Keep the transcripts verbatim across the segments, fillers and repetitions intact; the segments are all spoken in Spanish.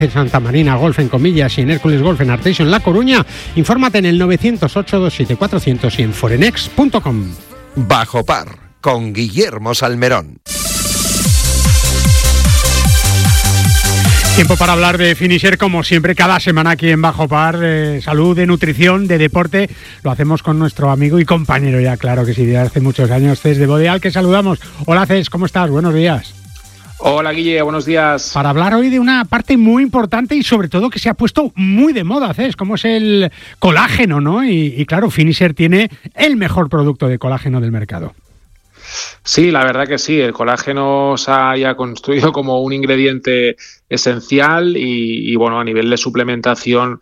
En Santa Marina Golf en Comillas y en Hércules Golf en Arteixo en La Coruña. Infórmate en el nueve cero ocho, dos siete cuatro cero cero y en forenex punto com. Bajo Par, con Guillermo Salmerón. Tiempo para hablar de Finisher, como siempre, cada semana aquí en Bajo Par, de salud, de nutrición, de deporte. Lo hacemos con nuestro amigo y compañero ya, claro que sí, de hace muchos años, Cés de Bodeal, que saludamos. Hola Cés, ¿cómo estás? Buenos días. Hola Guille, buenos días. Para hablar hoy de una parte muy importante y sobre todo que se ha puesto muy de moda, Cés, como es el colágeno, ¿no? Y, y claro, Finisher tiene el mejor producto de colágeno del mercado. Sí, la verdad que sí, el colágeno se ha ya construido como un ingrediente esencial y, y bueno, a nivel de suplementación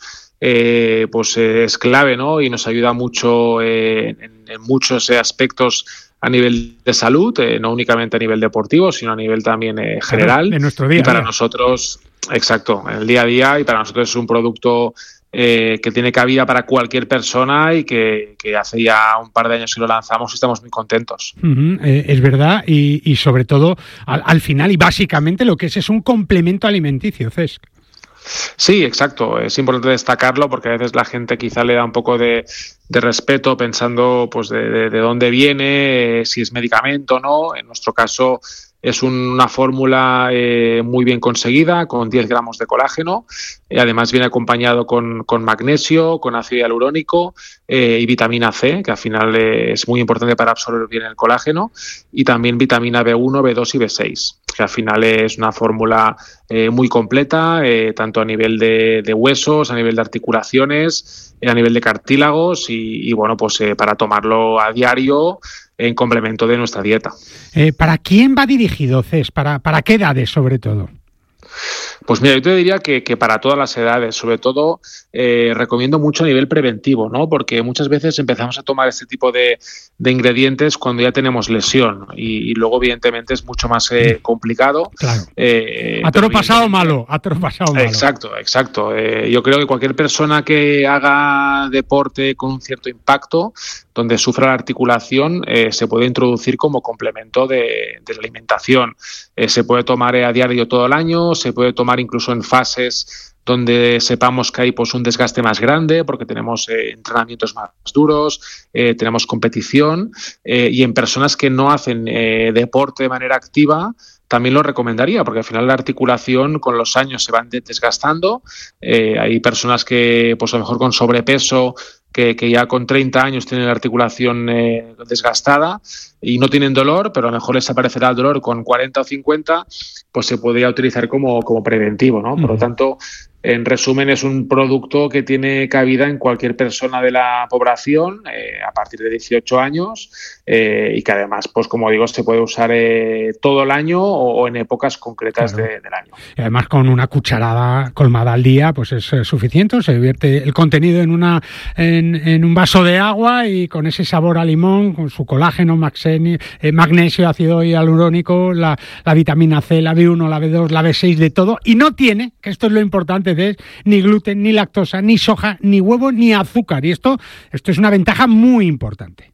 eh, pues eh, es clave, ¿no? Y nos ayuda mucho eh, en, en muchos aspectos a nivel de salud, eh, no únicamente a nivel deportivo, sino a nivel también eh, general. De nuestro día. Y para día. nosotros, exacto, en el día a día, y para nosotros es un producto eh, que tiene cabida para cualquier persona y que, que hace ya un par de años que lo lanzamos y estamos muy contentos. Uh-huh, eh, es verdad, y, y sobre todo al, al final y básicamente lo que es es un complemento alimenticio, Cesc. Sí, exacto. Es importante destacarlo porque a veces la gente quizá le da un poco de, de respeto pensando pues de, de, de dónde viene, eh, si es medicamento o no. En nuestro caso es una fórmula eh, muy bien conseguida con diez gramos de colágeno. Eh, además viene acompañado con, con magnesio, con ácido hialurónico eh, y vitamina C, que al final eh, es muy importante para absorber bien el colágeno, y también vitamina B uno, B dos y B seis, que al final es una fórmula eh, muy completa, eh, tanto a nivel de, de huesos, a nivel de articulaciones, eh, a nivel de cartílagos y, y bueno, pues eh, para tomarlo a diario en complemento de nuestra dieta. Eh, ¿Para quién va dirigido, Cés? ¿Para, para qué edades, sobre todo? Pues mira, yo te diría que, que para todas las edades, sobre todo eh, recomiendo mucho a nivel preventivo, ¿no? Porque muchas veces empezamos a tomar este tipo de, de ingredientes cuando ya tenemos lesión y, y luego evidentemente es mucho más eh, complicado. Claro. Eh, a toro pasado malo, a toro pasado malo. Exacto, exacto. Eh, yo creo que cualquier persona que haga deporte con un cierto impacto, donde sufra la articulación, eh, se puede introducir como complemento de, de la alimentación. Eh, se puede tomar a diario todo el año, se puede tomar incluso en fases donde sepamos que hay pues un desgaste más grande porque tenemos eh, entrenamientos más duros, eh, tenemos competición eh, y en personas que no hacen eh, deporte de manera activa también lo recomendaría porque al final la articulación con los años se van desgastando. Eh, hay personas que pues a lo mejor con sobrepeso Que, que ya con treinta años tienen la articulación eh, desgastada y no tienen dolor, pero a lo mejor les aparecerá el dolor con cuarenta o cincuenta, pues se podría utilizar como, como preventivo, ¿no? Uh-huh. Por lo tanto, en resumen, es un producto que tiene cabida en cualquier persona de la población eh, a partir de dieciocho años eh, y que además, pues como digo, se puede usar eh, todo el año o, o en épocas concretas claro. de, del año. Y además con una cucharada colmada al día, pues es eh, suficiente, se vierte el contenido en una en, en un vaso de agua y con ese sabor a limón, con su colágeno, maxenio, eh, magnesio, ácido hialurónico, la, la vitamina C, la B uno, la B dos, la B seis, de todo, y no tiene, que esto es lo importante, de ni gluten, ni lactosa, ni soja, ni huevo, ni azúcar. Y esto, esto es una ventaja muy importante.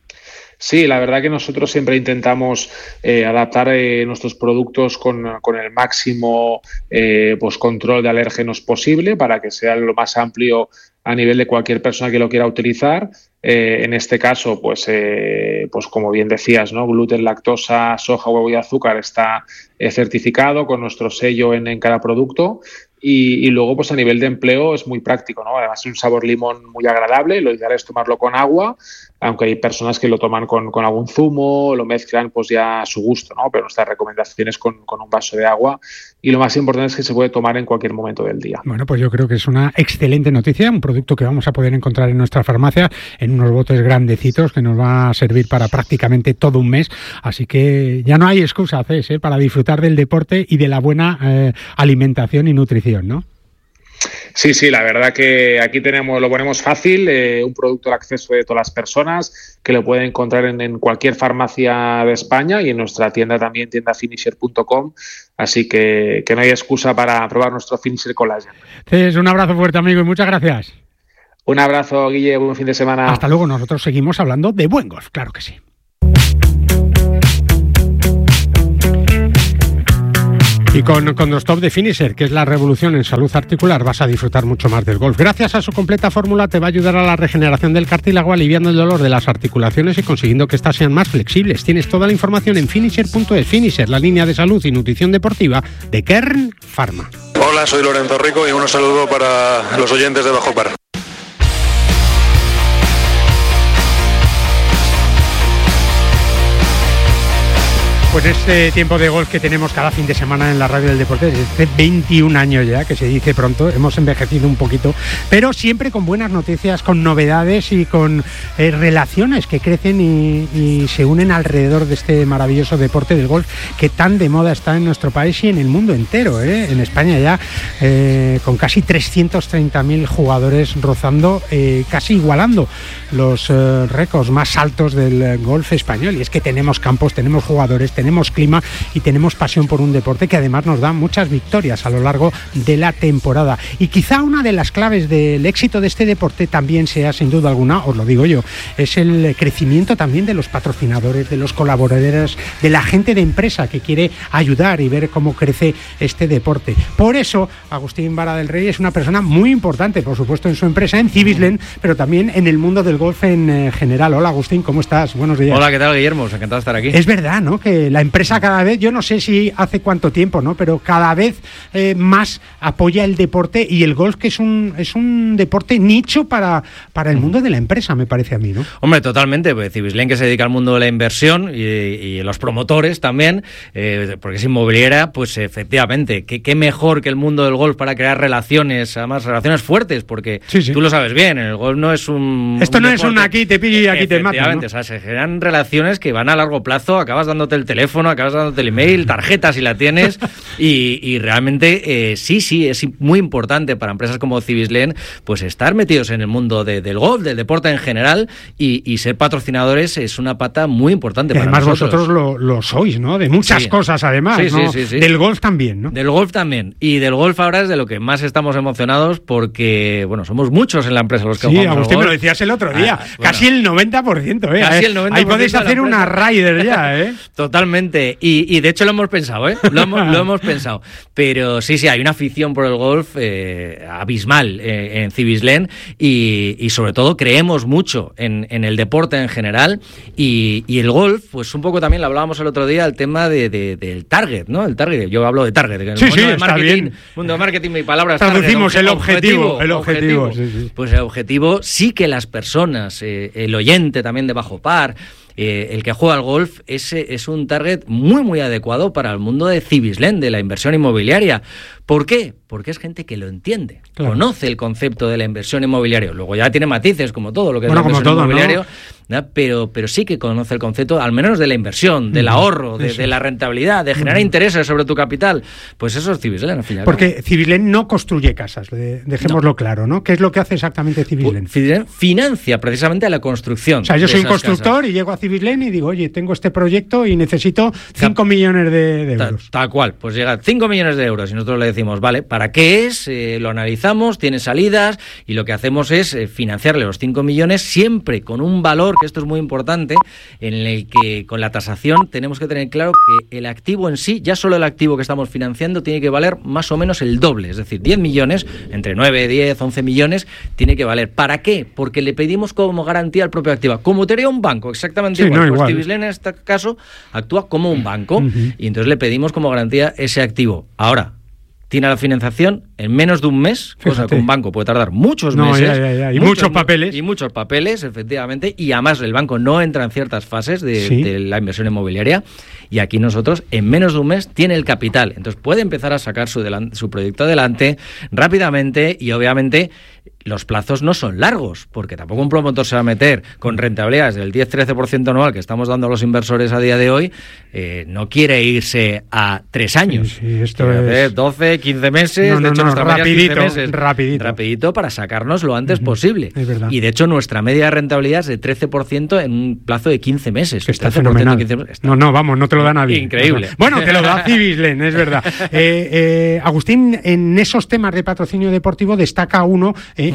Sí, la verdad que nosotros siempre intentamos eh, adaptar eh, nuestros productos con, con el máximo eh, pues control de alérgenos posible para que sea lo más amplio a nivel de cualquier persona que lo quiera utilizar. Eh, en este caso, pues, eh, pues como bien decías, ¿no? Gluten, lactosa, soja, huevo y azúcar está eh, certificado con nuestro sello en, en cada producto. Y, y luego, pues a nivel de empleo es muy práctico, ¿no? Además es un sabor limón muy agradable, lo ideal es tomarlo con agua, aunque hay personas que lo toman con, con algún zumo, lo mezclan pues ya a su gusto, ¿no? Pero nuestra recomendación es con, con un vaso de agua y lo más importante es que se puede tomar en cualquier momento del día. Bueno, pues yo creo que es una excelente noticia, un producto que vamos a poder encontrar en nuestra farmacia en unos botes grandecitos que nos va a servir para prácticamente todo un mes, así que ya no hay excusa, Cés, ¿eh? Para disfrutar del deporte y de la buena eh, alimentación y nutrición, ¿no? Sí, sí, la verdad que aquí tenemos, lo ponemos fácil, eh, un producto al acceso de todas las personas que lo pueden encontrar en, en cualquier farmacia de España y en nuestra tienda también, tienda finisher punto com, así que, que no hay excusa para probar nuestro Finisher Collagen. Cés, un abrazo fuerte, amigo, y muchas gracias. Un abrazo, Guille, buen fin de semana. Hasta luego, nosotros seguimos hablando de buen golf, claro que sí. Y con, con los top de Finisher, que es la revolución en salud articular, vas a disfrutar mucho más del golf. Gracias a su completa fórmula te va a ayudar a la regeneración del cartílago, aliviando el dolor de las articulaciones y consiguiendo que éstas sean más flexibles. Tienes toda la información en finisher punto es. Finisher, la línea de salud y nutrición deportiva de Kern Pharma. Hola, soy Lorenzo Rico y un saludo para los oyentes de Bajo Par. Pues este tiempo de golf que tenemos cada fin de semana en la Radio del Deporte, desde veintiún años ya, que se dice pronto, hemos envejecido un poquito, pero siempre con buenas noticias, con novedades y con eh, relaciones que crecen y, y se unen alrededor de este maravilloso deporte del golf que tan de moda está en nuestro país y en el mundo entero, ¿eh? En España ya eh, con casi trescientos treinta mil jugadores rozando, eh, casi igualando los eh, récords más altos del eh, golf español. Y es que tenemos campos, tenemos jugadores, tenemos clima y tenemos pasión por un deporte que además nos da muchas victorias a lo largo de la temporada. Y quizá una de las claves del éxito de este deporte también sea, sin duda alguna, os lo digo yo, es el crecimiento también de los patrocinadores, de los colaboradores, de la gente de empresa que quiere ayudar y ver cómo crece este deporte. Por eso, Agustín Vara del Rey es una persona muy importante, por supuesto, en su empresa, en Civislen, pero también en el mundo del golf en eh, general. Hola, Agustín, ¿cómo estás? Buenos días. Hola, ¿qué tal, Guillermo? Encantado de estar aquí. Es verdad, ¿no?, que la empresa cada vez, yo no sé si hace cuánto tiempo, ¿no?, pero cada vez eh, más apoya el deporte y el golf, que es un es un deporte nicho para, para el mundo de la empresa, me parece a mí, ¿no? Hombre, totalmente, pues Civislen, que se dedica al mundo de la inversión y, y los promotores también, eh, porque es inmobiliaria, pues efectivamente, ¿qué, qué mejor que el mundo del golf para crear relaciones, además relaciones fuertes, porque sí, sí. Tú lo sabes bien, el golf no es un... Esto un no deporte, es un aquí te pillo y aquí te mato, ¿no? O sea, se generan relaciones que van a largo plazo, acabas dándote el teléfono, acabas dándote el email, tarjeta si la tienes, y, y realmente eh, sí, sí, es muy importante para empresas como Civislen, pues estar metidos en el mundo de, del golf, del deporte en general, y, y ser patrocinadores es una pata muy importante y para además nosotros. Vosotros lo, lo sois, ¿no? De muchas sí. cosas, además, sí, ¿no? Sí, sí, sí. Del golf también, ¿no? Del golf también. Y del golf ahora es de lo que más estamos emocionados porque, bueno, somos muchos en la empresa los que sí, jugamos Agustín, al golf. me lo decías el otro día. Ah, bueno. Casi el noventa por ciento, ¿eh? Casi el noventa por ciento. Ahí podéis hacer una Ryder ya, ¿eh? Totalmente. Y, y de hecho lo hemos pensado, ¿eh? Lo hemos, lo hemos pensado. Pero sí, sí, hay una afición por el golf eh, abismal eh, en Civislen y, y sobre todo creemos mucho en, en el deporte en general y, y el golf, pues un poco también lo hablábamos el otro día, el tema de, de, del target, ¿no? El target, yo hablo de target. Que en el sí, mundo sí, de está marketing, bien. mundo de marketing, mi palabra es traducimos target, el objetivo, objetivo, el objetivo, objetivo. Sí, sí. Pues el objetivo sí que las personas, eh, el oyente también de Bajo Par, Eh, el que juega al golf es, es un target muy muy adecuado para el mundo de Civislen, de la inversión inmobiliaria. ¿Por qué? Porque es gente que lo entiende, claro. Conoce el concepto de la inversión inmobiliaria. Luego ya tiene matices, como todo lo que bueno, es la como inversión todo, inmobiliaria, ¿no? ¿no? Pero, pero sí que conoce el concepto, al menos de la inversión, del ahorro, de, de la rentabilidad, de generar uh-huh. intereses sobre tu capital. Pues eso es Civislen, al final. Porque Civislen no construye casas, dejémoslo no. claro, ¿no? ¿Qué es lo que hace exactamente Civislen? Pues Civislen financia precisamente la construcción. O sea, yo soy un constructor casas. Y llego a Civislen y digo, oye, tengo este proyecto y necesito cinco millones de, de euros. Tal, tal cual, pues llega cinco millones de euros y nosotros le decimos, vale, ¿para qué es? Eh, lo analizamos, tiene salidas y lo que hacemos es eh, financiarle los cinco millones siempre con un valor, que esto es muy importante, en el que con la tasación tenemos que tener claro que el activo en sí, ya solo el activo que estamos financiando, tiene que valer más o menos el doble, es decir, diez millones, entre nueve, diez, once millones, tiene que valer. ¿Para qué? Porque le pedimos como garantía al propio activo, como te haría un banco, exactamente sí, igual. No, pues igual. Civislen en este caso actúa como un banco uh-huh. y entonces le pedimos como garantía ese activo. Ahora, tiene la financiación en menos de un mes, Fíjate. Cosa que un banco puede tardar muchos no, meses. Ya, ya, ya. Y muchos, muchos papeles. Y muchos papeles, efectivamente. Y además el banco no entra en ciertas fases de, ¿Sí? de la inversión inmobiliaria. Y aquí nosotros, en menos de un mes, tiene el capital. Entonces puede empezar a sacar su, delan- su proyecto adelante rápidamente y obviamente los plazos no son largos, porque tampoco un promotor se va a meter con rentabilidades del diez a trece por ciento anual que estamos dando a los inversores a día de hoy, eh, no quiere irse a tres años. Sí, sí, esto es... doce, quince meses, no, no, de hecho no, nuestra rapidito, media es quince meses. Rapidito. Rapidito para sacarnos lo antes uh-huh. posible. Es verdad. Y de hecho nuestra media de rentabilidad es de trece por ciento en un plazo de quince meses. Que está fenomenal. quince está... No, no, vamos, no te lo da nadie. Increíble. Bueno, te lo da Civislen, es verdad. Eh, eh, Agustín, en esos temas de patrocinio deportivo destaca uno eh,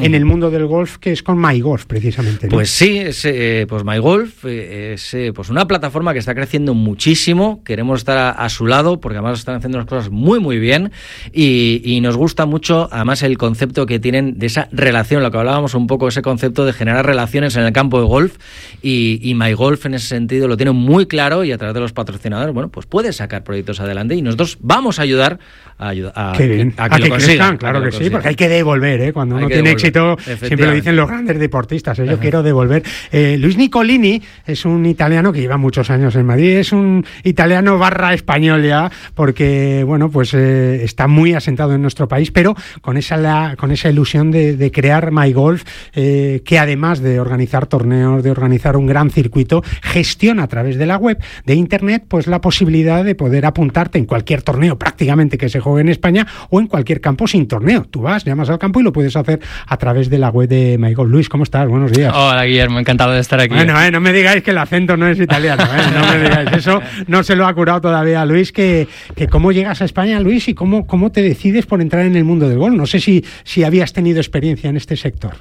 en el mundo del golf, que es con MyGolf, precisamente, ¿no? Pues sí, es, eh, pues MyGolf eh, es eh, pues una plataforma que está creciendo muchísimo. Queremos estar a, a su lado porque además están haciendo las cosas muy muy bien y, y nos gusta mucho además el concepto que tienen de esa relación, lo que hablábamos un poco, ese concepto de generar relaciones en el campo de golf, y, y MyGolf en ese sentido lo tiene muy claro, y a través de los patrocinadores, bueno, pues puede sacar proyectos adelante y nosotros vamos a ayudar a, a, Qué bien. a, a que a lo que consigan. crezcan, claro que, que sí, porque hay que devolver, ¿eh? Cuando uno tiene éxito, siempre lo dicen los grandes deportistas, ¿eh? Yo quiero devolver. Eh, Luis Nicolini es un italiano que lleva muchos años en Madrid, es un italiano barra español ya, porque, bueno, pues eh, está muy asentado en nuestro país, pero con esa, la, con esa ilusión de, de crear MyGolf, eh, que además de organizar torneos, de organizar un gran circuito, gestiona a través de la web de internet pues la posibilidad de poder apuntarte en cualquier torneo prácticamente que se juegue en España o en cualquier campo sin torneo. Tú vas, llamas al campo y lo puedes hacer a través de la web de MyGolf. Luis, ¿cómo estás? Buenos días. Hola, Guillermo, encantado de estar aquí. Bueno, eh, no me digáis que el acento no es italiano, eh, no me digáis eso, no se lo ha curado todavía Luis, que, que cómo llegas a España, Luis, y cómo, cómo te decides por entrar en el mundo del golf. No sé si, si habías tenido experiencia en este sector.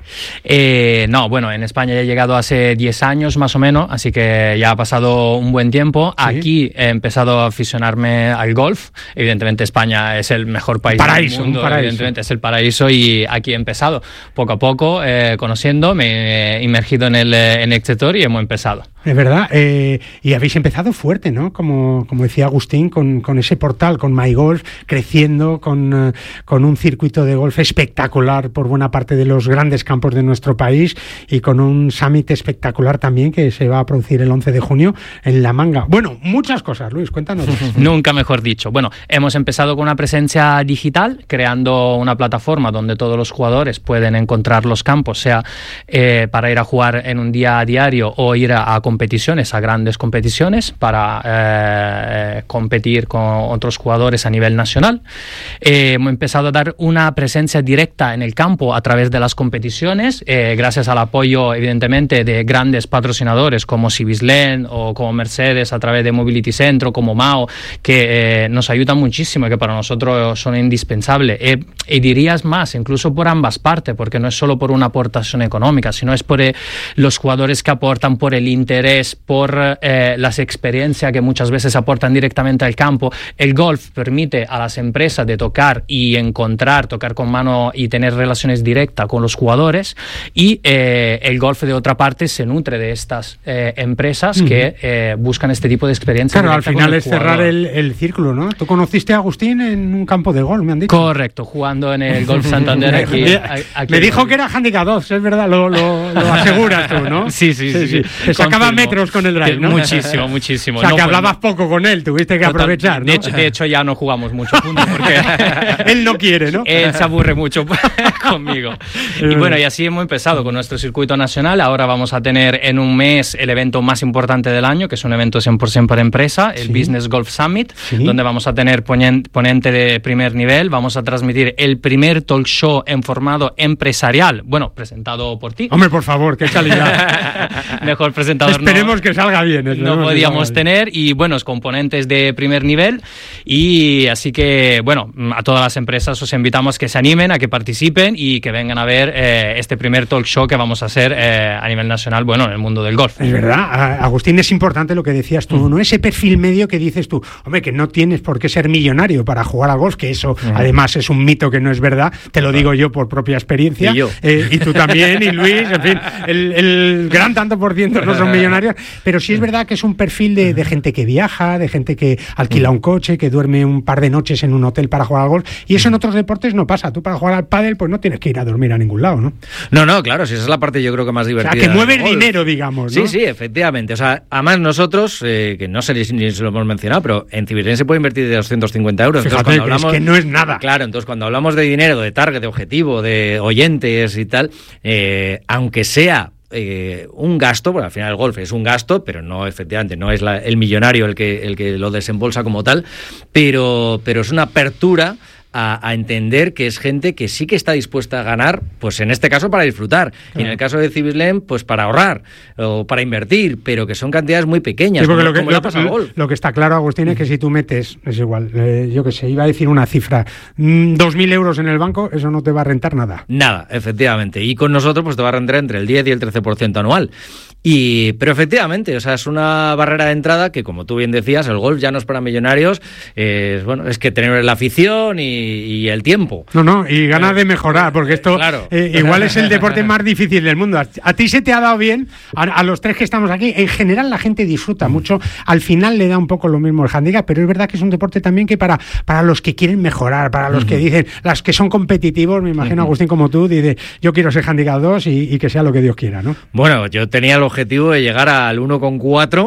Eh, no, bueno, en España ya he llegado hace diez años más o menos, así que ya ha pasado un buen tiempo. ¿Sí? Aquí he empezado a aficionarme al golf. Evidentemente España es el mejor país paraíso, del mundo, un paraíso. Evidentemente es el paraíso, y aquí he empezado poco a poco, eh, conociendo, me he inmergido en el, en el sector y hemos empezado. Es verdad, eh, y habéis empezado fuerte, ¿no? Como, como decía Agustín, con, con ese portal, con MyGolf, creciendo, con, uh, con un circuito de golf espectacular por buena parte de los grandes campos de nuestro país, y con un summit espectacular también que se va a producir el once de junio en La Manga. Bueno, muchas cosas, Luis, cuéntanos. Nunca mejor dicho. Bueno, hemos empezado con una presencia digital, creando una plataforma donde todos los jugadores pueden encontrar los campos, sea eh, para ir a jugar en un día a diario o ir a, a competiciones, a grandes competiciones, para eh, competir con otros jugadores a nivel nacional. Eh, hemos empezado a dar una presencia directa en el campo a través de las competiciones, eh, gracias al apoyo, evidentemente, de grandes patrocinadores como Civislen o como Mercedes a través de Mobility Centro, como Mao, que eh, nos ayudan muchísimo y que para nosotros son indispensables. Eh, y dirías más, incluso por ambas partes, porque no es solo por una aportación económica, sino es por eh, los jugadores que aportan, por el interés, por eh, las experiencias que muchas veces aportan directamente al campo. El golf permite a las empresas de tocar y encontrar, tocar con mano y tener relaciones directas con los jugadores, y eh, el golf de otra parte se nutre de estas eh, empresas uh-huh. que eh, buscan este tipo de experiencias. Claro, al final es cerrar el, el círculo, ¿no? Tú conociste a Agustín en un campo de golf, me han dicho. Correcto, jugando en el Golf Santander aquí. aquí me dijo que era handicap dos, es verdad, lo, lo, lo aseguras tú, ¿no? Sí, sí, sí. sí, sí. Te sacaba metros con el drive, ¿no? Muchísimo, muchísimo. O sea, no, que pues, hablabas poco con él, tuviste que total, aprovechar, ¿no? De hecho, de hecho, ya no jugamos mucho juntos porque... él no quiere, ¿no? Él se aburre mucho conmigo. Y bueno, y así hemos empezado con nuestro circuito nacional. Ahora vamos a tener en un mes el evento más importante del año, que es un evento cien por ciento para empresa, el sí. Business Golf Summit, sí. donde vamos a tener ponente de primer nivel. Vamos a transmitir el primer talk show en formato empresarial, bueno, presentado por ti. Hombre, por favor, qué calidad. Mejor presentador. Esperemos no, que salga bien. No podíamos tener, y buenos componentes de primer nivel, y así que, bueno, a todas las empresas os invitamos que se animen, a que participen y que vengan a ver eh, este primer talk show que vamos a hacer eh, a nivel nacional, bueno, en el mundo del golf. Es verdad, Agustín, es importante lo que decías tú, ¿no? Ese perfil medio que dices tú, hombre, que no tienes por qué ser millonario para jugar al golf, que eso uh-huh. además es un mito que no es verdad, te lo digo yo por propia experiencia, y, yo. Eh, y tú también, y Luis, en fin, el, el gran tanto por ciento no son millonarios, pero sí es verdad que es un perfil de, de gente que viaja, de gente que alquila un coche, que duerme un par de noches en un hotel para jugar al golf, y eso en otros deportes no pasa. Tú para jugar al pádel pues no tienes que ir a dormir a ningún lado, ¿no? No, no, claro, si esa es la parte yo creo que más divertida. O sea, que mueves dinero, digamos, ¿no? Sí, sí, efectivamente. O sea, además nosotros, eh, que no sé ni si lo hemos mencionado, pero en Civislen se puede invertir de doscientos cincuenta euros. Fíjate, entonces, cuando hablamos, es que no es nada. Claro, entonces cuando hablamos de dinero, de target, de objetivo, de oyentes y tal, eh, aunque sea Eh, un gasto, porque al final el golf es un gasto, pero no, efectivamente, no es la, el millonario el que, el que lo desembolsa como tal, pero, pero es una apertura a, a entender que es gente que sí que está dispuesta a ganar, pues en este caso para disfrutar, claro. Y en el caso de Cibislen, pues para ahorrar o para invertir, pero que son cantidades muy pequeñas, sí, como, lo, que, como lo, pasa lo, lo que está claro, Agustín, es que si tú metes, es igual, eh, yo que sé, iba a decir una cifra, mmm, dos mil euros en el banco, eso no te va a rentar nada. Nada, efectivamente, y con nosotros pues te va a rentar entre el diez y el trece por ciento anual. Y, pero efectivamente, o sea, es una barrera de entrada que, como tú bien decías, el golf ya no es para millonarios, eh, bueno, es que tener la afición y, y el tiempo. No, no, y ganas de mejorar, porque esto claro. eh, igual es el deporte más difícil del mundo. A, a ti se te ha dado bien, a, a los tres que estamos aquí, en general la gente disfruta mucho, al final le da un poco lo mismo el handicap, pero es verdad que es un deporte también que para, para los que quieren mejorar, para los uh-huh. que dicen, las que son competitivos, me imagino, uh-huh. Agustín, como tú, dice, yo quiero ser handicap dos y, y que sea lo que Dios quiera, ¿no? Bueno, yo tenía los objetivo de llegar al uno coma cuatro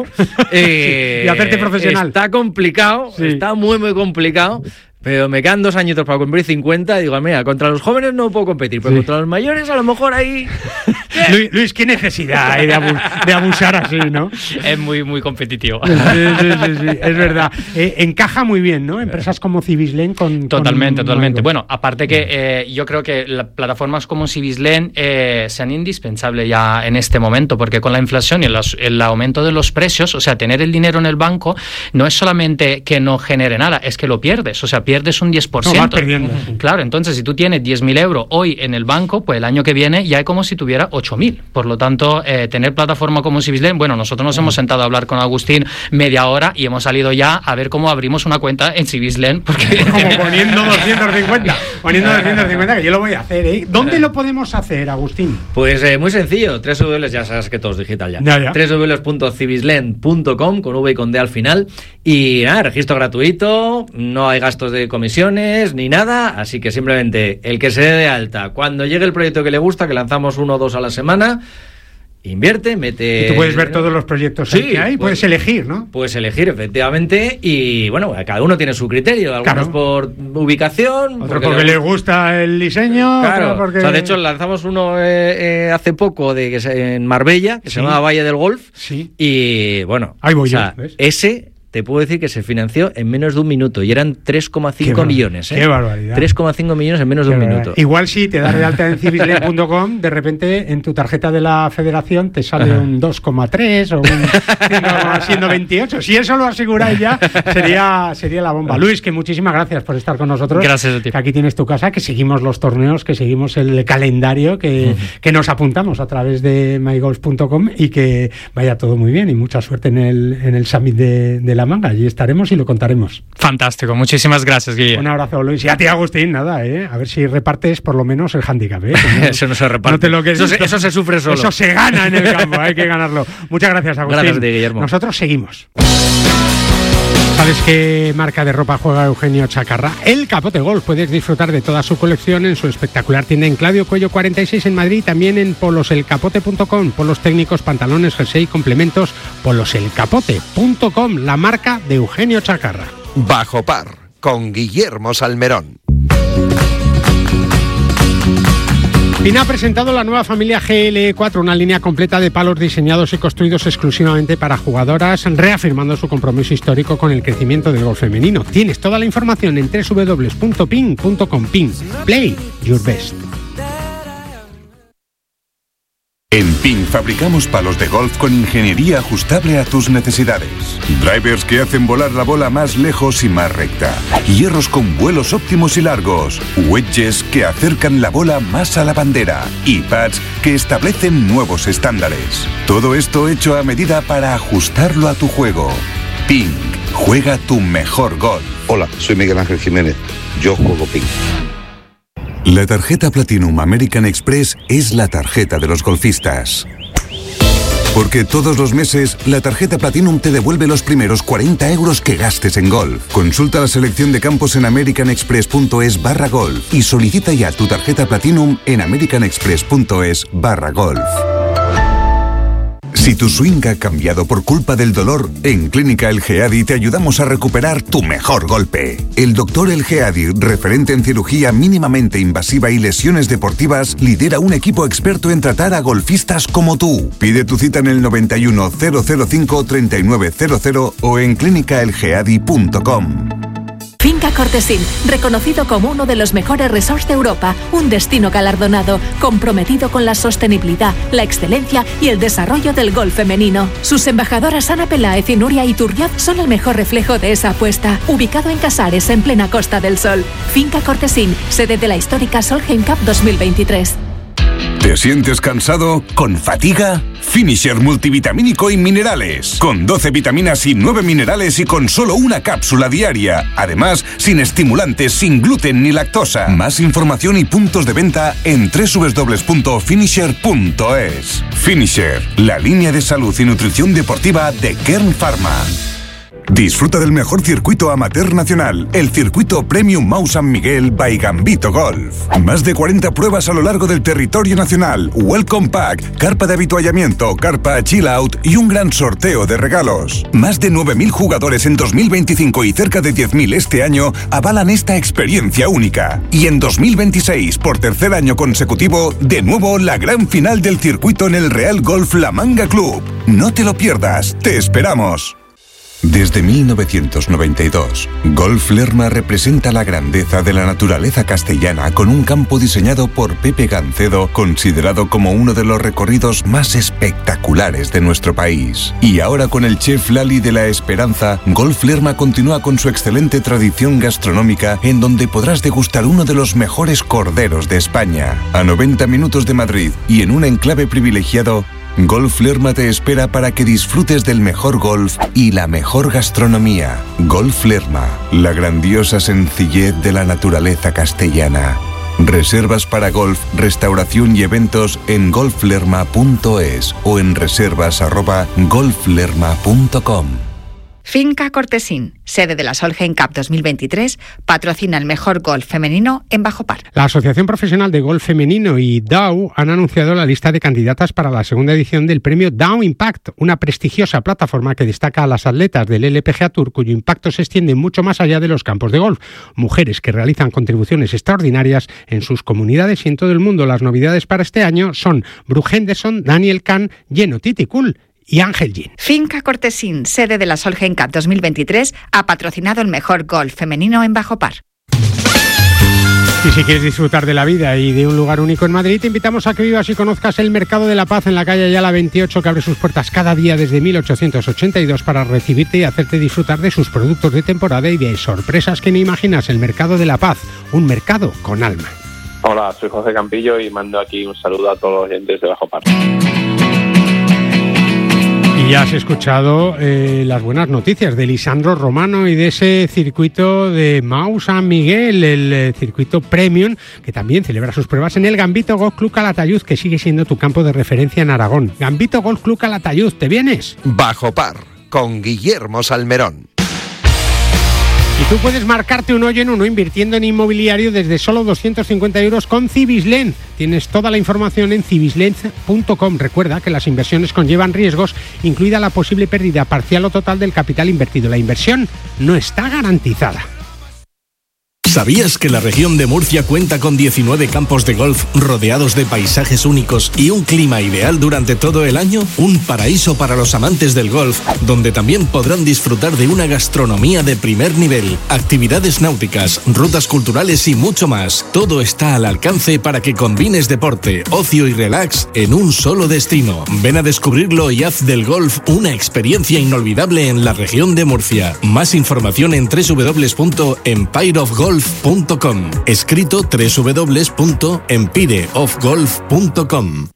eh, y hacerte profesional. Está complicado, sí. Está muy muy complicado. Pero me quedan dos añitos para cumplir cincuenta y digo, mira, contra los jóvenes no puedo competir, pero sí. Contra los mayores a lo mejor ahí... Luis, Luis, qué necesidad hay de, abu- de abusar así, ¿no? Es muy, muy competitivo. Sí, sí, sí, sí, es verdad. Eh, encaja muy bien, ¿no? Empresas como Cibislen con... Totalmente, con... totalmente. Bueno, aparte que eh, yo creo que las plataformas como Cibislen eh, sean indispensables ya en este momento, porque con la inflación y los, el aumento de los precios, o sea, tener el dinero en el banco no es solamente que no genere nada, es que lo pierdes, o sea, pierdes un diez por ciento. No, vas perdiendo. Claro, entonces si tú tienes diez mil euros hoy en el banco, pues el año que viene ya es como si tuviera ocho mil. Por lo tanto, eh, tener plataforma como Cibislen, bueno, nosotros nos hemos sentado a hablar con Agustín media hora y hemos salido ya a ver cómo abrimos una cuenta en Cibislen. Porque... Como poniendo doscientos cincuenta. Poniendo doscientos cincuenta, que yo lo voy a hacer, ¿eh? ¿Dónde lo podemos hacer, Agustín? Pues eh, muy sencillo, tres doble u doble u, ya sabes que todo es digital ya. ya, ya. doble u doble u doble u punto cibislen punto com con V y con D al final. Y nada, registro gratuito, no hay gastos de comisiones ni nada, así que simplemente el que se dé de alta, cuando llegue el proyecto que le gusta, que lanzamos uno o dos a la semana, invierte, mete... Y tú puedes ver todos los proyectos sí, que hay, puedes, puedes elegir, ¿no? Puedes elegir, efectivamente, y bueno, cada uno tiene su criterio, algunos claro. por ubicación... Otro porque, porque le gusta el diseño... Claro, porque... o sea, de hecho lanzamos uno eh, eh, hace poco de que se, en Marbella, que sí. se llama Valle del Golf, sí. y bueno, ahí voy o sea, yo, ¿ves? Ese... Te puedo decir que se financió en menos de un minuto y eran tres coma cinco millones. ¿eh? ¡Qué barbaridad! tres coma cinco millones en menos de qué un barbaridad. minuto. Igual si te das de alta en cibislen punto com, de repente en tu tarjeta de la federación te sale Ajá. un dos coma tres o un siendo veintiocho. Si eso lo aseguráis ya, sería, sería la bomba. Luis, que muchísimas gracias por estar con nosotros. Gracias a ti. Que aquí tienes tu casa, que seguimos los torneos, que seguimos el calendario, que, uh-huh. que nos apuntamos a través de my golf punto com y que vaya todo muy bien y mucha suerte en el, en el Summit de, de La Manga. Allí estaremos y lo contaremos. Fantástico, muchísimas gracias, Guille. Un abrazo, Luis. Y a ti, Agustín, nada, ¿eh? A ver si repartes por lo menos el handicap, ¿eh? No, eso no se reparte. No te lo que eso, se, eso se sufre solo. Eso se gana en el campo, hay que ganarlo. Muchas gracias, Agustín. Gracias a ti, Guillermo. Nosotros seguimos. ¿Sabes qué marca de ropa juega Eugenio Chacarra? El Capote Golf. Puedes disfrutar de toda su colección en su espectacular tienda en Claudio Cuello cuarenta y seis en Madrid, también en polos el capote punto com, polos técnicos, pantalones, jersey, complementos, polos el capote punto com, la marca de Eugenio Chacarra. Bajo Par, con Guillermo Salmerón. Pina ha presentado la nueva familia G L E cuatro, una línea completa de palos diseñados y construidos exclusivamente para jugadoras, reafirmando su compromiso histórico con el crecimiento del golf femenino. Tienes toda la información en doble u doble u doble u punto ping punto com. Ping, play your best. En Ping fabricamos palos de golf con ingeniería ajustable a tus necesidades. Drivers que hacen volar la bola más lejos y más recta. Hierros con vuelos óptimos y largos. Wedges que acercan la bola más a la bandera. Y pads que establecen nuevos estándares. Todo esto hecho a medida para ajustarlo a tu juego. Ping, juega tu mejor golf. Hola, soy Miguel Ángel Jiménez. Yo juego Ping. La tarjeta Platinum American Express es la tarjeta de los golfistas. Porque todos los meses, la tarjeta Platinum te devuelve los primeros cuarenta euros que gastes en golf. Consulta la selección de campos en americanexpress.es barra golf y solicita ya tu tarjeta Platinum en americanexpress.es barra golf. Si tu swing ha cambiado por culpa del dolor, en Clínica El Geadi te ayudamos a recuperar tu mejor golpe. El doctor El Geadi, referente en cirugía mínimamente invasiva y lesiones deportivas, lidera un equipo experto en tratar a golfistas como tú. Pide tu cita en el noventa y uno, cero cero cinco, treinta y nueve cero cero o en clínica el geadi punto com. Finca Cortesín, reconocido como uno de los mejores resorts de Europa, un destino galardonado, comprometido con la sostenibilidad, la excelencia y el desarrollo del golf femenino. Sus embajadoras Ana Peláez y Nuria Iturriaz son el mejor reflejo de esa apuesta. Ubicado en Casares, en plena Costa del Sol. Finca Cortesín, sede de la histórica Solheim Cup dos mil veintitrés. ¿Te sientes cansado? ¿Con fatiga? Finisher multivitamínico y minerales. Con doce vitaminas y nueve minerales y con solo una cápsula diaria. Además, sin estimulantes, sin gluten ni lactosa. Más información y puntos de venta en doble u doble u doble u punto finisher punto es. Finisher, la línea de salud y nutrición deportiva de Kern Pharma. Disfruta del mejor circuito amateur nacional, el circuito Premium Mau San Miguel by Gambito Golf. Más de cuarenta pruebas a lo largo del territorio nacional, Welcome Pack, carpa de habituallamiento, carpa Chill Out y un gran sorteo de regalos. Más de nueve mil jugadores en dos mil veinticinco y cerca de diez mil este año avalan esta experiencia única. Y en dos mil veintiséis, por tercer año consecutivo, de nuevo la gran final del circuito en el Real Golf La Manga Club. No te lo pierdas, te esperamos. Desde mil novecientos noventa y dos, Golf Lerma representa la grandeza de la naturaleza castellana con un campo diseñado por Pepe Gancedo, considerado como uno de los recorridos más espectaculares de nuestro país. Y ahora con el chef Lali de la Esperanza, Golf Lerma continúa con su excelente tradición gastronómica en donde podrás degustar uno de los mejores corderos de España. A noventa minutos de Madrid y en un enclave privilegiado, Golf Lerma te espera para que disfrutes del mejor golf y la mejor gastronomía. Golf Lerma, la grandiosa sencillez de la naturaleza castellana. Reservas para golf, restauración y eventos en golf lerma punto es o en reservas arroba golf lerma punto com. Finca Cortesín, sede de la Solheim Cup dos mil veintitrés, patrocina el mejor golf femenino en Bajo Par. La Asociación Profesional de Golf Femenino y Dow han anunciado la lista de candidatas para la segunda edición del premio Dow Impact, una prestigiosa plataforma que destaca a las atletas del L P G A Tour cuyo impacto se extiende mucho más allá de los campos de golf. Mujeres que realizan contribuciones extraordinarias en sus comunidades y en todo el mundo. Las novedades para este año son Brooke Henderson, Daniel Kahn, Jenno Titicul y Ángel Gin. Finca Cortesín, sede de la Solheim Cup dos mil veintitrés, ha patrocinado el mejor golf femenino en Bajo Par. Y si quieres disfrutar de la vida y de un lugar único en Madrid, te invitamos a que vivas y conozcas el Mercado de la Paz en la calle Ayala veintiocho, que abre sus puertas cada día desde mil ochocientos ochenta y dos para recibirte y hacerte disfrutar de sus productos de temporada y de sorpresas que no imaginas. El Mercado de la Paz, un mercado con alma. Hola, soy José Campillo y mando aquí un saludo a todos los oyentes de Bajo Par. Y ya has escuchado eh, las buenas noticias de Lisandro Romano y de ese circuito de Mau San Miguel, el eh, circuito Premium, que también celebra sus pruebas en el Gambito Golf Club Calatayud, que sigue siendo tu campo de referencia en Aragón. Gambito Golf Club Calatayud, ¿te vienes? Bajo Par, con Guillermo Salmerón. Y tú puedes marcarte un hoyo en uno invirtiendo en inmobiliario desde solo doscientos cincuenta euros con Cibislent. Tienes toda la información en cibislent punto com. Recuerda que las inversiones conllevan riesgos, incluida la posible pérdida parcial o total del capital invertido. La inversión no está garantizada. ¿Sabías que la región de Murcia cuenta con diecinueve campos de golf rodeados de paisajes únicos y un clima ideal durante todo el año? Un paraíso para los amantes del golf, donde también podrán disfrutar de una gastronomía de primer nivel, actividades náuticas, rutas culturales y mucho más. Todo está al alcance para que combines deporte, ocio y relax en un solo destino. Ven a descubrirlo y haz del golf una experiencia inolvidable en la región de Murcia. Más información en doble u doble u doble u punto empire of golf punto com, escrito doble u doble u doble u punto empire of golf punto com.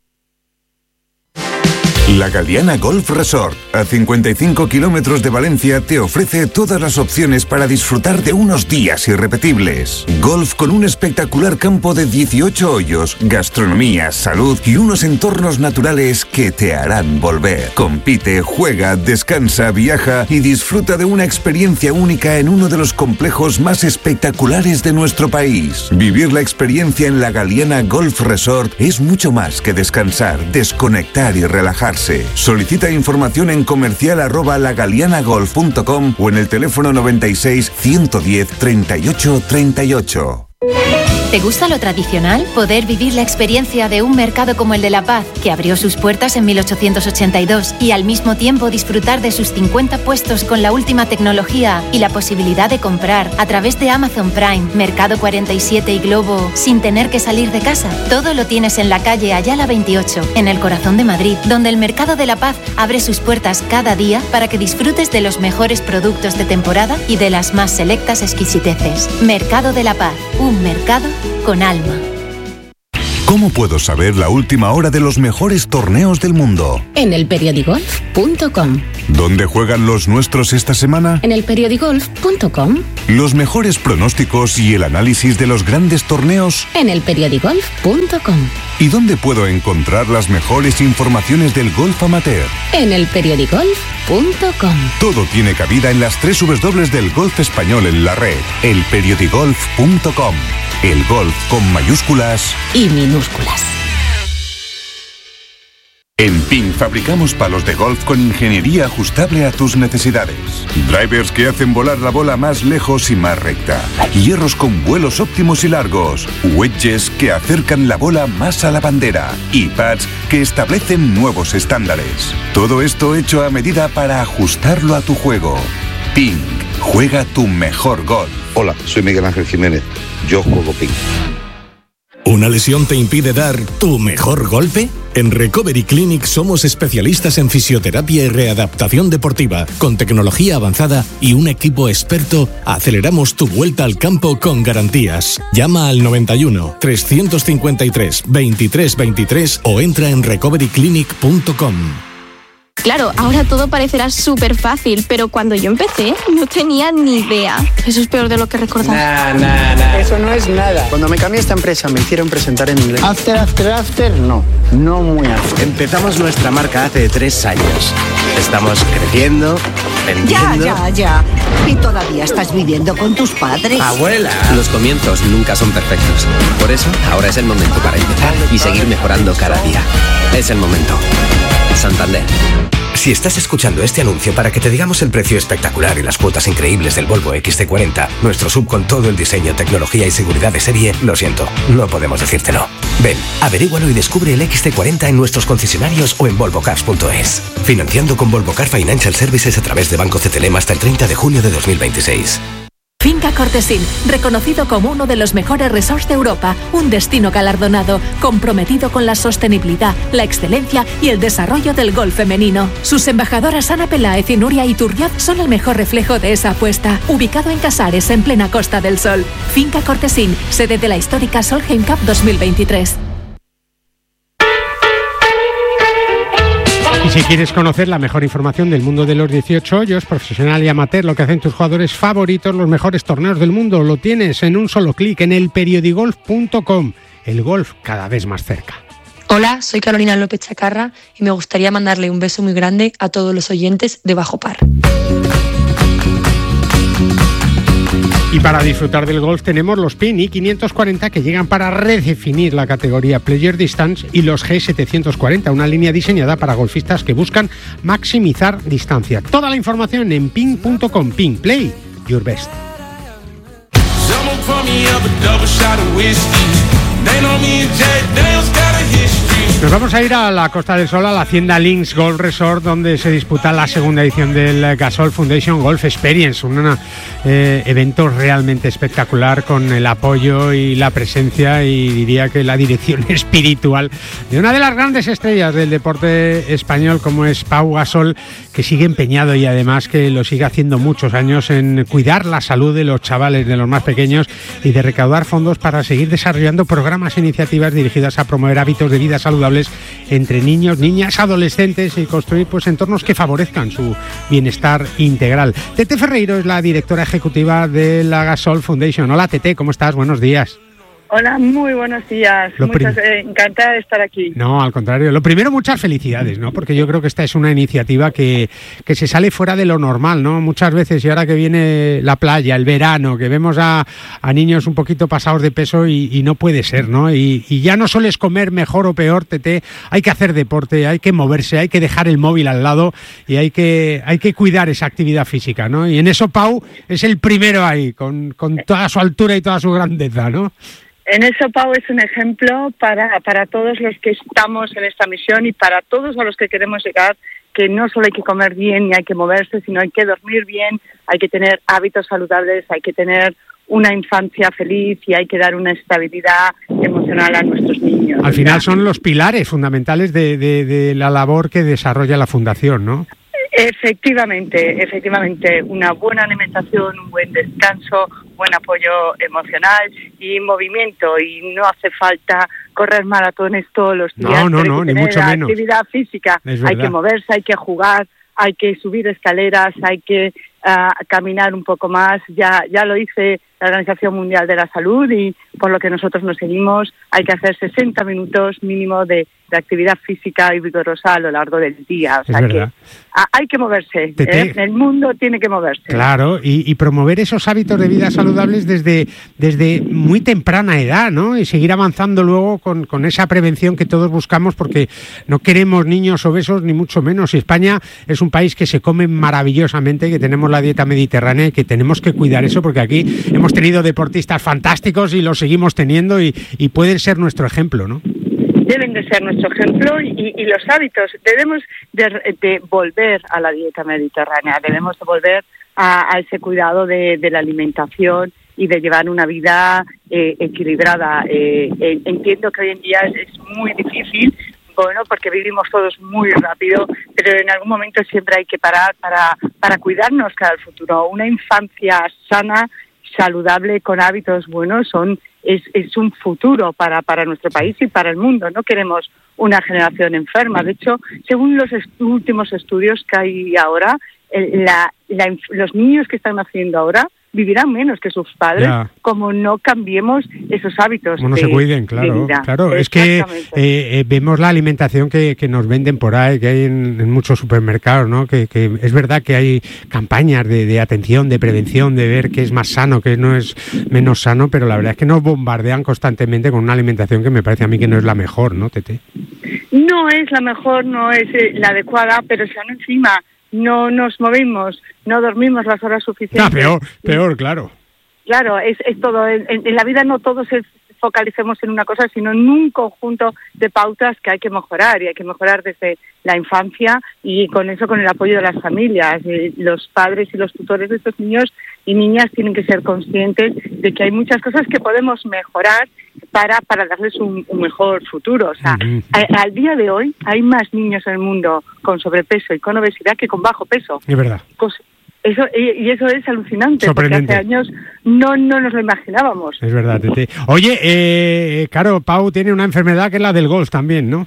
La Galiana Golf Resort, a cincuenta y cinco kilómetros de Valencia, te ofrece todas las opciones para disfrutar de unos días irrepetibles. Golf con un espectacular campo de dieciocho hoyos, gastronomía, salud y unos entornos naturales que te harán volver. Compite, juega, descansa, viaja y disfruta de una experiencia única en uno de los complejos más espectaculares de nuestro país. Vivir la experiencia en la Galiana Golf Resort es mucho más que descansar, desconectar y relajarse. Solicita información en comercial arroba lagalianagolf punto com o en el teléfono noventa y seis, ciento diez, treinta y ocho, treinta y ocho. ¿Te gusta lo tradicional? Poder vivir la experiencia de un mercado como el de La Paz, que abrió sus puertas en mil ochocientos ochenta y dos, y al mismo tiempo disfrutar de sus cincuenta puestos con la última tecnología y la posibilidad de comprar a través de Amazon Prime, Mercado cuarenta y siete y Globo sin tener que salir de casa. Todo lo tienes en la calle Ayala veintiocho, en el corazón de Madrid, donde el Mercado de La Paz abre sus puertas cada día para que disfrutes de los mejores productos de temporada y de las más selectas exquisiteces. Mercado de La Paz, un mercado con alma. ¿Cómo puedo saber la última hora de los mejores torneos del mundo? En el periodigolf punto com. ¿Dónde juegan los nuestros esta semana? En el periodigolf punto com. Los mejores pronósticos y el análisis de los grandes torneos. En el periodigolf punto com. ¿Y dónde puedo encontrar las mejores informaciones del golf amateur? En el periodigolf punto com. Todo tiene cabida en las tres dobles u dobles u dobles u del golf español en la red. el periodigolf punto com. El golf con mayúsculas y minúsculas. En Ping fabricamos palos de golf con ingeniería ajustable a tus necesidades. Drivers que hacen volar la bola más lejos y más recta. Hierros con vuelos óptimos y largos. Wedges que acercan la bola más a la bandera. Y pads que establecen nuevos estándares. Todo esto hecho a medida para ajustarlo a tu juego. Ping. Juega tu mejor golf. Hola, soy Miguel Ángel Jiménez. Yo juego ping. ¿Una lesión te impide dar tu mejor golpe? En Recovery Clinic somos especialistas en fisioterapia y readaptación deportiva. Con tecnología avanzada y un equipo experto, aceleramos tu vuelta al campo con garantías. Llama al noventa y uno, trescientos cincuenta y tres, veintitrés veintitrés o entra en recovery clinic punto com. Claro, ahora todo parecerá súper fácil, pero cuando yo empecé no tenía ni idea. Eso es peor de lo que recordaba. Nah, nah, nah. Eso no es nada. Cuando me cambié a esta empresa me hicieron presentar en inglés. After, after, after, no. No muy after. Empezamos nuestra marca hace tres años. Estamos creciendo, vendiendo... Ya, ya, ya. ¿Y todavía estás viviendo con tus padres? ¡Abuela! Los comienzos nunca son perfectos. Por eso, ahora es el momento para empezar y seguir mejorando cada día. Es el momento. Santander. Si estás escuchando este anuncio para que te digamos el precio espectacular y las cuotas increíbles del Volvo equis ce cuarenta, nuestro sub con todo el diseño, tecnología y seguridad de serie, lo siento, no podemos decírtelo. Ven, averígualo y descubre el equis ce cuarenta en nuestros concesionarios o en volvo cars punto es. Financiando con Volvo Car Financial Services a través de Banco C T L M hasta el treinta de junio de dos mil veintiséis. Finca Cortesín, reconocido como uno de los mejores resorts de Europa, un destino galardonado, comprometido con la sostenibilidad, la excelencia y el desarrollo del golf femenino. Sus embajadoras Ana Peláez y Nuria Iturriaz son el mejor reflejo de esa apuesta. Ubicado en Casares, en plena Costa del Sol. Finca Cortesín, sede de la histórica Solheim Cup dos mil veintitrés. Y si quieres conocer la mejor información del mundo de los dieciocho hoyos, profesional y amateur, lo que hacen tus jugadores favoritos, los mejores torneos del mundo, lo tienes en un solo clic en el periodigolf punto com. El golf cada vez más cerca. Hola, soy Carolina López Chacarra y me gustaría mandarle un beso muy grande a todos los oyentes de Bajo Par. Y para disfrutar del golf tenemos los P I N I quinientos cuarenta que llegan para redefinir la categoría Player Distance y los G setecientos cuarenta, una línea diseñada para golfistas que buscan maximizar distancia. Toda la información en ping punto com. Ping, play your best. Nos vamos a ir a la Costa del Sol, a la Hacienda Links Golf Resort, donde se disputa la segunda edición del Gasol Foundation Golf Experience, un eh, evento realmente espectacular con el apoyo y la presencia y diría que la dirección espiritual de una de las grandes estrellas del deporte español como es Pau Gasol, que sigue empeñado y además que lo sigue haciendo muchos años en cuidar la salud de los chavales, de los más pequeños y de recaudar fondos para seguir desarrollando programas e iniciativas dirigidas a promover hábitos de vida saludables entre niños, niñas, adolescentes y construir pues entornos que favorezcan su bienestar integral. Tete Ferreiro es la directora ejecutiva de la Gasol Foundation. Hola Tete, ¿cómo estás? Buenos días. Hola, muy buenos días. Lo Muchas, prim- eh, encantada de estar aquí. No, al contrario. Lo primero, muchas felicidades, ¿no? Porque yo creo que esta es una iniciativa que, que se sale fuera de lo normal, ¿no? Muchas veces, y ahora que viene la playa, el verano, que vemos a, a niños un poquito pasados de peso y, y no puede ser, ¿no? Y, y ya no solo es comer mejor o peor, Tete, hay que hacer deporte, hay que moverse, hay que dejar el móvil al lado y hay que, hay que cuidar esa actividad física, ¿no? Y en eso Pau es el primero ahí, con, con toda su altura y toda su grandeza, ¿no? En eso, Pau es un ejemplo para, para todos los que estamos en esta misión y para todos a los que queremos llegar, que no solo hay que comer bien ni hay que moverse, sino hay que dormir bien, hay que tener hábitos saludables, hay que tener una infancia feliz y hay que dar una estabilidad emocional a nuestros niños. Al final son los pilares fundamentales de, de, de la labor que desarrolla la Fundación, ¿no? Efectivamente, efectivamente, una buena alimentación, un buen descanso, buen apoyo emocional y movimiento, y no hace falta correr maratones todos los días. No, no, no, ni mucho menos. Actividad física, hay que moverse, hay que jugar, hay que subir escaleras, hay que uh, caminar un poco más. Ya, ya lo dice la Organización Mundial de la Salud y por lo que nosotros nos seguimos, hay que hacer sesenta minutos mínimo de, de actividad física y vigorosa a lo largo del día. O sea que a, hay que moverse, ¿eh? El mundo tiene que moverse. Claro, y, y promover esos hábitos de vida saludables desde, desde muy temprana edad, ¿no? Y seguir avanzando luego con, con esa prevención que todos buscamos, porque no queremos niños obesos ni mucho menos. Y España es un país que se come maravillosamente, que tenemos la dieta mediterránea y que tenemos que cuidar eso, porque aquí hemos tenido deportistas fantásticos y los seguimos teniendo y, y pueden ser nuestro ejemplo, ¿no? Deben de ser nuestro ejemplo y, y los hábitos. Debemos de, de volver a la dieta mediterránea, debemos de volver a, a ese cuidado de, de la alimentación y de llevar una vida eh, equilibrada. Eh, eh, entiendo que hoy en día es, es muy difícil, bueno, porque vivimos todos muy rápido, pero en algún momento siempre hay que parar para, para cuidarnos para el futuro. Una infancia sana, saludable, con hábitos buenos, son es, es un futuro para, para nuestro país y para el mundo. No queremos una generación enferma. De hecho, según los est- últimos estudios que hay ahora, el, la, la, los niños que están naciendo ahora vivirán menos que sus padres, ya, como no cambiemos esos hábitos. Como no de, se cuiden, claro. Claro, es que eh, eh, vemos la alimentación que, que nos venden por ahí, que hay en, en muchos supermercados, ¿no? Que, que es verdad que hay campañas de, de atención, de prevención, de ver qué es más sano, qué no es menos sano, pero la verdad es que nos bombardean constantemente con una alimentación que me parece a mí que no es la mejor, ¿no, Tete? No es la mejor, no es eh, la adecuada, pero si aún encima no nos movimos, no dormimos las horas suficientes. Ah, peor, peor, claro. Claro, es, es todo. En, en la vida no todos se focalicemos en una cosa, sino en un conjunto de pautas que hay que mejorar, y hay que mejorar desde la infancia y con eso, con el apoyo de las familias. Eh, los padres y los tutores de estos niños y niñas tienen que ser conscientes de que hay muchas cosas que podemos mejorar para, para darles un, un mejor futuro. O sea, uh-huh. a, al día de hoy hay más niños en el mundo con sobrepeso y con obesidad que con bajo peso. Es verdad. Cos- Eso, y, y eso es alucinante, porque hace años no, no nos lo imaginábamos. Es verdad, Tete. Oye, eh, claro, Pau tiene una enfermedad que es la del golf también, ¿no?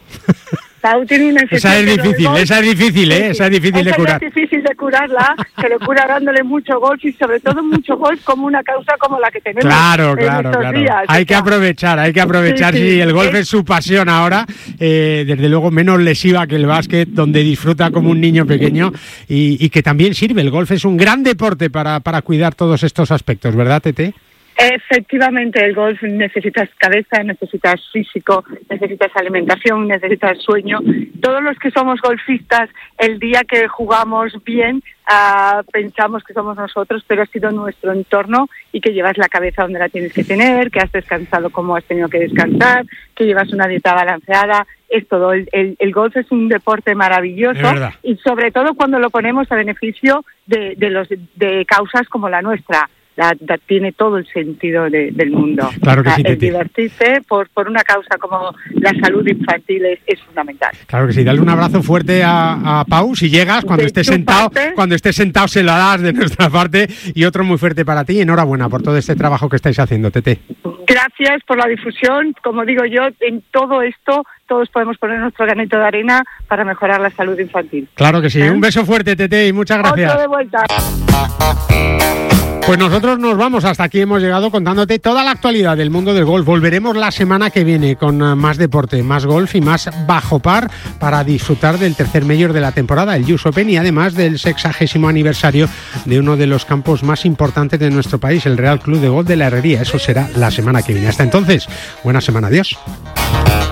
Pau tiene una enfermedad. Esa es difícil, esa es difícil, ¿eh? Esa es difícil esa de curar. Es difícil de curarla, se lo cura dándole mucho golf y sobre todo mucho golf como una causa como la que tenemos. Claro, claro, claro. Días. Hay que aprovechar, hay que aprovechar. Sí, sí. Si el golf es, es su pasión ahora, eh, desde luego menos lesiva que el básquet, donde disfruta como un niño pequeño y, y que también sirve. El golf es un gran deporte para, para cuidar todos estos aspectos, ¿verdad, Tete? Efectivamente, el golf necesitas cabeza, necesitas físico, necesitas alimentación, necesitas sueño. Todos los que somos golfistas, el día que jugamos bien, uh, pensamos que somos nosotros, pero ha sido nuestro entorno y que llevas la cabeza donde la tienes que tener, que has descansado como has tenido que descansar, que llevas una dieta balanceada. Es todo. El, el, el golf es un deporte maravilloso y sobre todo cuando lo ponemos a beneficio de, de, los, de causas como la nuestra. La, la, tiene todo el sentido de, del mundo. Claro que o sea, sí, el divertirse por, por una causa como la salud infantil es, es fundamental. Claro que sí. Dale un abrazo fuerte a, a Pau si llegas, cuando estés sentado, parte. cuando estés sentado se lo das de nuestra parte, y otro muy fuerte para ti. Enhorabuena por todo este trabajo que estáis haciendo, Tete. Gracias por la difusión. Como digo yo, en todo esto todos podemos poner nuestro granito de arena para mejorar la salud infantil. Claro que sí. ¿Eh? Un beso fuerte, Tete, y muchas gracias. Otro de vuelta. Pues nosotros nos vamos, hasta aquí hemos llegado contándote toda la actualidad del mundo del golf. Volveremos la semana que viene con más deporte, más golf y más bajo par para disfrutar del tercer mayor de la temporada, el U S Open, y además del sexagésimo aniversario de uno de los campos más importantes de nuestro país, el Real Club de Golf de la Herrería. Eso será la semana que viene. Hasta entonces, buena semana, adiós.